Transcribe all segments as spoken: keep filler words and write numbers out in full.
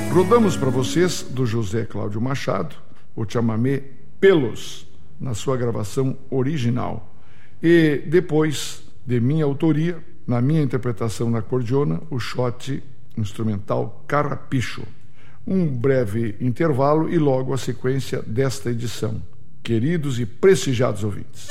Rodamos para vocês do José Cláudio Machado, o chamamé Pelos, na sua gravação original. E depois, de minha autoria, na minha interpretação na acordeona, o shot instrumental Carrapicho. Um breve intervalo e logo a sequência desta edição. Queridos e prestigiados ouvintes.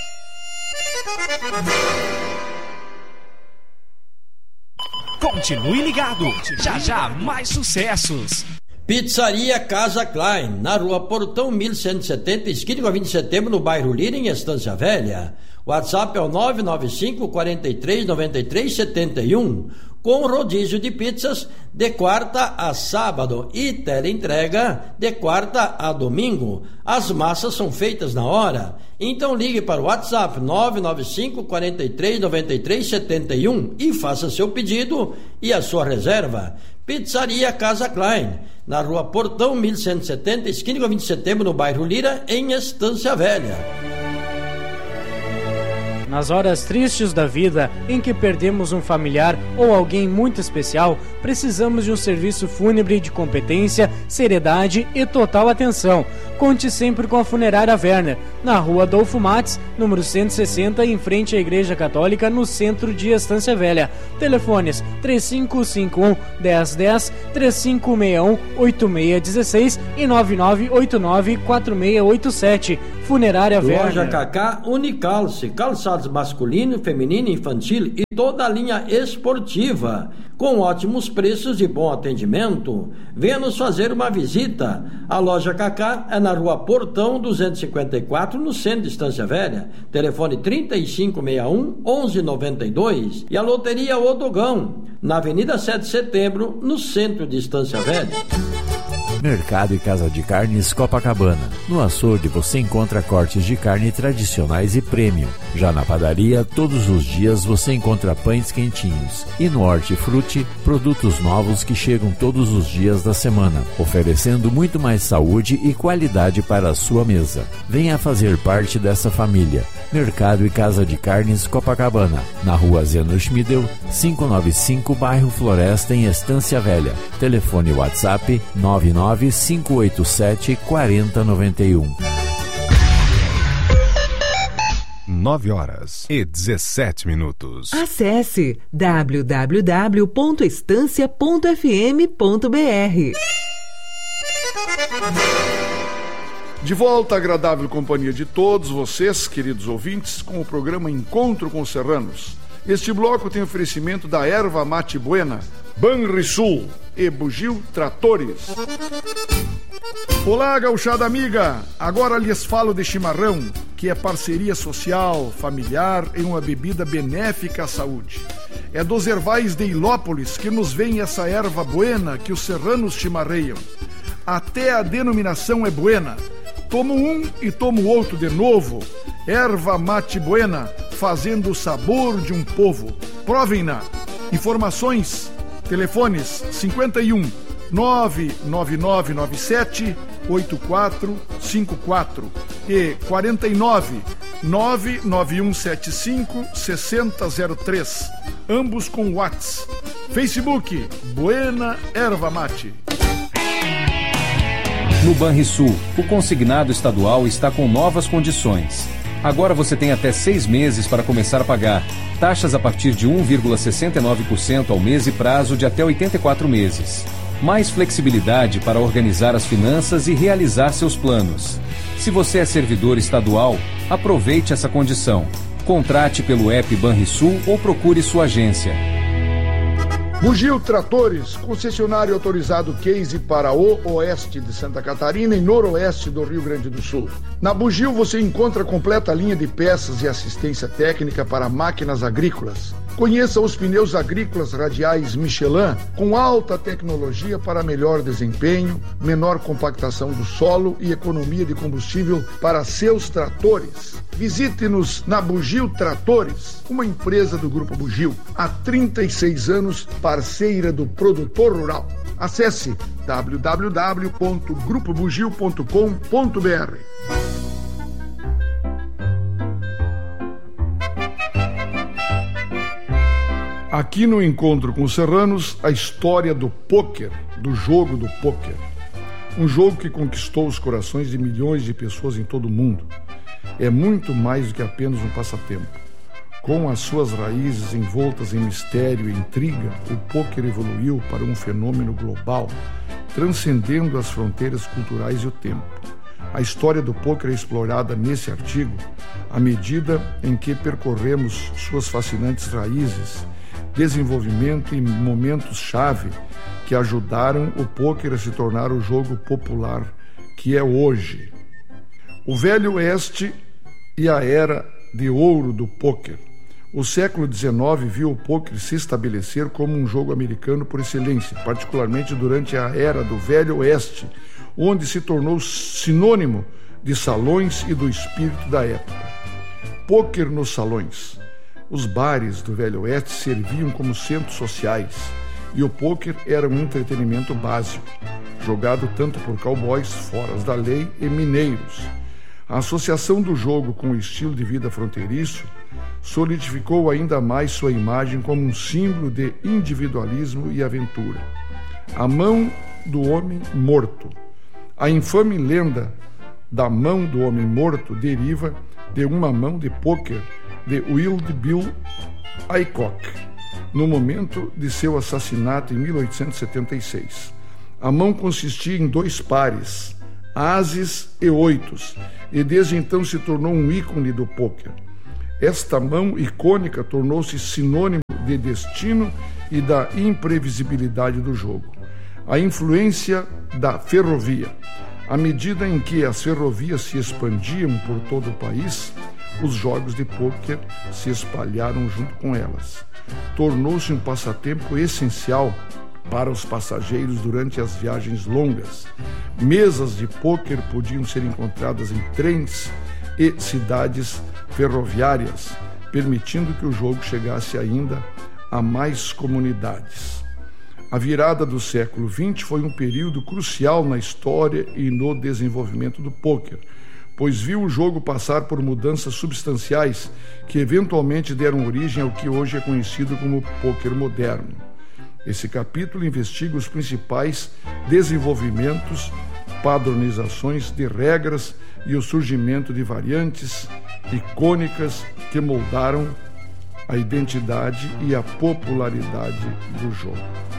Continue ligado, já já mais sucessos. Pizzaria Casa Klein, na rua Portão mil cento e setenta, esquina com a vinte de setembro, no bairro Lira, em Estância Velha. WhatsApp é o nove nove cinco, quatro três, nove três sete um, com rodízio de pizzas de quarta a sábado e teleentrega de quarta a domingo. As massas são feitas na hora. Então ligue para o WhatsApp nove nove cinco, quatro três, nove três sete um e faça seu pedido e a sua reserva. Pizzaria Casa Klein, na rua Portão mil cento e setenta, esquina com a vinte de setembro, no bairro Lira, em Estância Velha. Nas horas tristes da vida, em que perdemos um familiar ou alguém muito especial, precisamos de um serviço fúnebre de competência, seriedade e total atenção. Conte sempre com a Funerária Werner, na rua Adolfo Mates, número cento e sessenta, em frente à Igreja Católica, no centro de Estância Velha. Telefones três cinco cinco um, um zero um zero, três cinco seis um, oito seis um seis e nove nove oito nove, quatro seis oito sete. Funerária Werner. Loja Cacá Unicalce, calçados masculino, feminino, infantil e toda a linha esportiva, com ótimos preços e bom atendimento. Venha nos fazer uma visita. A Loja Cacá é na rua Portão duzentos e cinquenta e quatro, no centro de Estância Velha. Telefone trinta e cinco sessenta e um, onze noventa e dois. E a Loteria Odogão, na Avenida sete de Setembro, no centro de Estância Velha. Mercado e Casa de Carnes Copacabana. No açougue você encontra cortes de carne tradicionais e premium. Já na padaria, todos os dias você encontra pães quentinhos. E no Hortifruti, produtos novos que chegam todos os dias da semana, oferecendo muito mais saúde e qualidade para a sua mesa. Venha fazer parte dessa família. Mercado e Casa de Carnes Copacabana, na rua Zeno Schmidel, quinhentos e noventa e cinco, bairro Floresta, em Estância Velha. Telefone WhatsApp nove nove cinco oito sete, quatro zero nove um. nove horas e dezessete minutos. Acesse w w w ponto estância ponto f m ponto b r. De volta à agradável companhia de todos vocês, queridos ouvintes, com o programa Encontro com os Serranos. Este bloco tem oferecimento da Erva Mate Buena, Banrisul e Bugio Tratores. Olá, gauchada amiga! Agora lhes falo de chimarrão, que é parceria social, familiar em uma bebida benéfica à saúde. É dos ervais de Ilópolis que nos vem essa erva buena que os serranos chimarreiam. Até a denominação é buena. Tomo um e tomo outro de novo. Erva Mate Buena, fazendo o sabor de um povo. Provem-na. Informações, telefones cinquenta e um, nove nove nove nove sete, oito quatro cinco quatro e quarenta e nove, nove nove um sete cinco, seis zero zero três. Ambos com WhatsApp. Facebook, Buena Erva Mate. No Banrisul, o consignado estadual está com novas condições. Agora você tem até seis meses para começar a pagar. Taxas a partir de um vírgula sessenta e nove por cento ao mês e prazo de até oitenta e quatro meses. Mais flexibilidade para organizar as finanças e realizar seus planos. Se você é servidor estadual, aproveite essa condição. Contrate pelo app Banrisul ou procure sua agência. Bugio Tratores, concessionário autorizado Case para o oeste de Santa Catarina e noroeste do Rio Grande do Sul. Na Bugio você encontra a completa linha de peças e assistência técnica para máquinas agrícolas. Conheça os pneus agrícolas radiais Michelin, com alta tecnologia para melhor desempenho, menor compactação do solo e economia de combustível para seus tratores. Visite-nos na Bugio Tratores, uma empresa do Grupo Bugio, há trinta e seis anos parceira do produtor rural. Acesse w w w ponto grupo bugio ponto com ponto b r. Aqui no Encontro com os Serranos, a história do pôquer, do jogo do pôquer. Um jogo que conquistou os corações de milhões de pessoas em todo o mundo. É muito mais do que apenas um passatempo. Com as suas raízes envoltas em mistério e intriga, o pôquer evoluiu para um fenômeno global, transcendendo as fronteiras culturais e o tempo. A história do pôquer é explorada nesse artigo à medida em que percorremos suas fascinantes raízes, desenvolvimento e momentos-chave que ajudaram o pôquer a se tornar o jogo popular que é hoje. O Velho Oeste e a Era de Ouro do Pôquer. O século dezenove viu o pôquer se estabelecer como um jogo americano por excelência, particularmente durante a Era do Velho Oeste, onde se tornou sinônimo de salões e do espírito da época. Pôquer nos salões. Os bares do Velho Oeste serviam como centros sociais e o pôquer era um entretenimento básico, jogado tanto por cowboys, foras da lei e mineiros. A associação do jogo com o estilo de vida fronteiriço solidificou ainda mais sua imagem como um símbolo de individualismo e aventura. A mão do homem morto. A infame lenda da mão do homem morto deriva de uma mão de pôquer de Wild Bill Hickok, no momento de seu assassinato em mil oitocentos e setenta e seis. A mão consistia em dois pares, ases e oitos, e desde então se tornou um ícone do pôquer. Esta mão icônica tornou-se sinônimo de destino e da imprevisibilidade do jogo. A influência da ferrovia. À medida em que as ferrovias se expandiam por todo o país, os jogos de pôquer se espalharam junto com elas. Tornou-se um passatempo essencial para os passageiros durante as viagens longas. Mesas de pôquer podiam ser encontradas em trens e cidades ferroviárias, permitindo que o jogo chegasse ainda a mais comunidades. A virada do século vinte foi um período crucial na história e no desenvolvimento do pôquer, pois viu o jogo passar por mudanças substanciais que eventualmente deram origem ao que hoje é conhecido como pôquer moderno. Esse capítulo investiga os principais desenvolvimentos, padronizações de regras e o surgimento de variantes icônicas que moldaram a identidade e a popularidade do jogo.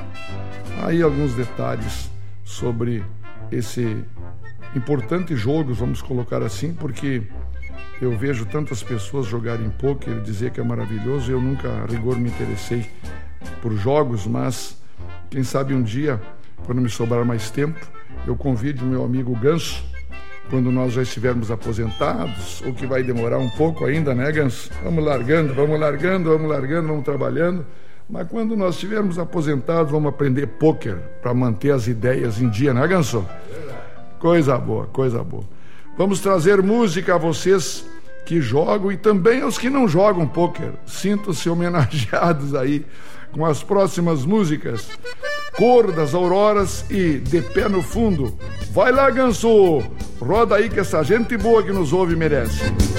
Aí alguns detalhes sobre esse importante jogo, vamos colocar assim, porque eu vejo tantas pessoas jogarem pôquer e dizer que é maravilhoso. Eu nunca, a rigor, me interessei por jogos, mas quem sabe um dia, quando me sobrar mais tempo, eu convido o meu amigo Ganso, quando nós já estivermos aposentados, ou que vai demorar um pouco ainda, né, Ganso? Vamos largando, vamos largando, vamos largando, vamos trabalhando, mas quando nós estivermos aposentados, vamos aprender pôquer para manter as ideias em dia, né, Ganso? Coisa boa, coisa boa. Vamos trazer música a vocês que jogam e também aos que não jogam pôquer. Sintam-se homenageados aí com as próximas músicas. Cor das Auroras e De Pé no Fundo. Vai lá, Ganso! Roda aí que essa gente boa que nos ouve merece.